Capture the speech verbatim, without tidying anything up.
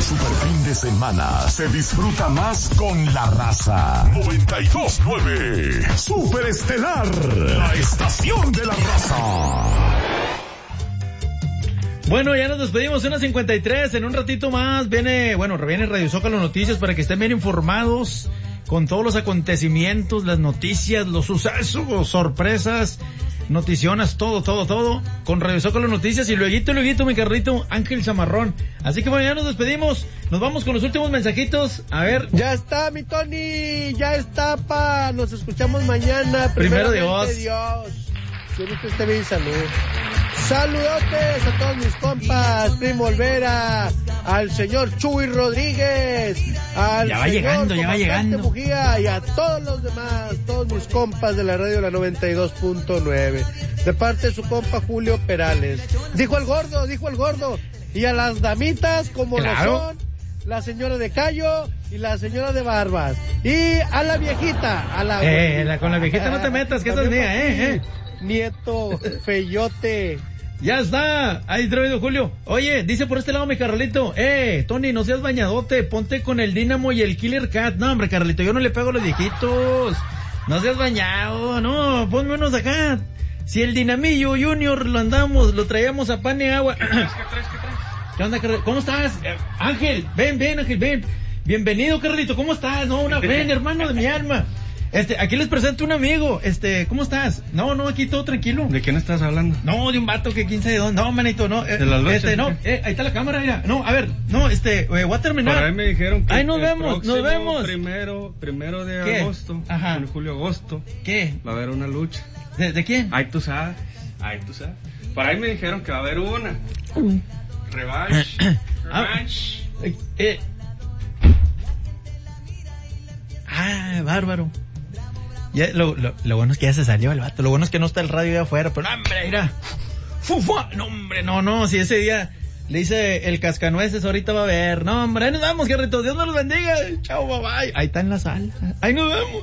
super fin de semana se disfruta más con la raza. noventa y dos punto nueve Super Estelar, la estación de la raza. Bueno, ya nos despedimos, una cincuenta y tres, en un ratito más viene, bueno, viene Radio Zócalo Noticias para que estén bien informados con todos los acontecimientos, las noticias, los sucesos, sorpresas, noticiones, todo, todo, todo, con Radio Zócalo Noticias y luego, luego, mi carrito Ángel Zamarrón. Así que bueno, ya nos despedimos, nos vamos con los últimos mensajitos, a ver. Ya está, mi Tony, ya está, pa, nos escuchamos mañana. Primero Dios. Dios. Que usted esté bien, salud. Saludotes a todos mis compas, Primo Olvera, al señor Chuy Rodríguez, al ya va señor llegando, ya va llegando. Bujía, y a todos los demás, todos mis compas de la radio La noventa y dos punto nueve, de parte de su compa Julio Perales. Dijo el gordo, dijo el gordo, y a las damitas como claro. lo son, la señora de Cayo y la señora de Barbas, y a la viejita, a la... Eh, la, con la viejita no te metas, que esa es mía, eh, eh. Nieto, feyote. Ya está, ahí traído Julio. Oye, dice por este lado mi Carlito, eh, Tony, no seas bañadote, ponte con el Dínamo y el Killer Cat. No, hombre, Carlito, yo no le pego a los viejitos. No seas bañado, no, ponme unos acá. Si el Dinamillo Junior lo andamos, lo traíamos a pan y agua. ¿Qué traes, qué traes, qué traes? ¿Qué onda, Carlito? ¿Cómo estás? Ángel, ven, ven, Ángel, ven. Bienvenido, Carlito, ¿cómo estás? No, una, ven, hermano de mi alma. Este, aquí les presento un amigo, este, ¿cómo estás? No, no, aquí todo tranquilo. ¿De quién estás hablando? No, de un vato que quién sabe dónde, no, manito, no, eh, ¿De las luchas, este, no, eh, ahí está la cámara, mira, no, a ver, no, este, eh, voy a terminar. Por ahí me dijeron que ahí nos el vemos, nos vemos. Primero, primero de ¿Qué? agosto, Ajá. en julio, agosto. ¿Qué? Va a haber una lucha. ¿De, de quién? Ahí tú sabes, ahí tú sabes. Por ahí me dijeron que va a haber una. Revanche, revanche. eh, eh. Ah, bárbaro. Ya, lo, lo, lo bueno es que ya se salió el vato. Lo bueno es que no está el radio allá afuera. Pero, no, hombre, mira. Fufa. No, hombre, no, no. Si ese día le hice el cascanueces, ahorita va a ver. No, hombre, ahí nos vemos, Gerrito. Dios nos los bendiga. Chao, bye bye. Ahí está en la sala. Ahí nos vemos.